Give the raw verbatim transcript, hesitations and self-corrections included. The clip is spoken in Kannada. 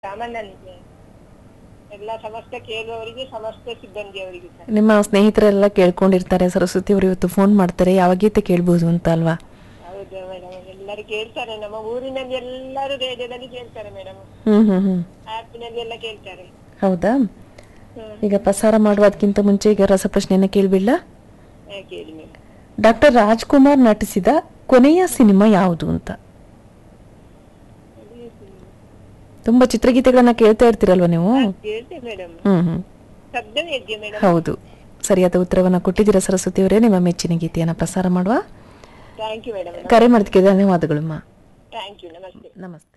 ಸಾಮಾನ್ಯನಿಗೆ ಎಲ್ಲ ಸಮಸ್ತ ಕೇಳುವವರಿಗೆ ಸಮಸ್ತ ಸಿಬ್ಬಂದಿಯವರಿಗೆ ಸರ್. ನಿಮ್ಮ ಸ್ನೇಹಿತರೆಲ್ಲ ಕೇಳ್ಕೊಂಡಿರ್ತಾರೆ, ಸರಸ್ವತಿ ಅವರು ಇವತ್ತು ಫೋನ್ ಮಾಡ್ತಾರೆ, ಯಾವ ಗೀತೆ ಕೇಳ್ಬೋದು ಅಂತ ಅಲ್ವಾ? ಹೌದು ಮೇಡಮ್, ಎಲ್ಲರೂ ಕೇಳ್ತಾರೆ. ನಮ್ಮ ಊರಿನಲ್ಲಿ ಎಲ್ಲರೂ ರೇಡಿಯೋದಲ್ಲಿ ಕೇಳ್ತಾರೆ ಮೇಡಮ್, ಹ್ಮ್ ಹ್ಮ್ ಹ್ಮ್ ಆ್ಯಪ್ನಲ್ಲಿ ಎಲ್ಲ ಕೇಳ್ತಾರೆ. ಹೌದಾ? ಹ್ಮ್. ಈಗ ಪ್ರಸಾರ ಮಾಡುವುದಕ್ಕಿಂತ ಮುಂಚೆ ಈಗ ರಸಪ್ರಶ್ನೆಯನ್ನ ಕೇಳ್ಬಿಡ್ಲಾ? ಹಾ, ಕೇಳಿ ಮೇಡಮ್. ಡಾಕ್ಟರ್ ರಾಜ್ಕುಮಾರ್ ನಟಿಸಿದ ಕೊನೆಯ ಸಿನಿಮಾ ಯಾವುದು ಅಂತ. ತುಂಬಾ ಚಿತ್ರಗೀತೆಗಳನ್ನ ಕೇಳ್ತಾ ಇರ್ತೀರಲ್ವಾ ನೀವು? ಕೇಳ್ತೇವೆ ಮೇಡಮ್. ಹ್ಮ್ ಹ್ಮ್ ಶಬ್ದವೇ ಇದೆಯಾ ಮೇಡಮ್? ಹೌದು, ಸರಿಯಾದ ಉತ್ತರವನ್ನ ಕೊಟ್ಟಿದ್ದೀರಾ ಸರಸ್ವತಿ ಅವರೇ. ನಿಮ್ಮ ಮೆಚ್ಚಿನ ಗೀತೆಯನ್ನ ಪ್ರಸಾರ ಮಾಡುವ. Thank you madam. ಕರೆ ಮಾಡೋದಕ್ಕೆ ಧನ್ಯವಾದಗಳು. ಥ್ಯಾಂಕ್ ಯು, ನಮಸ್ತೆ. ನಮಸ್ತೆ.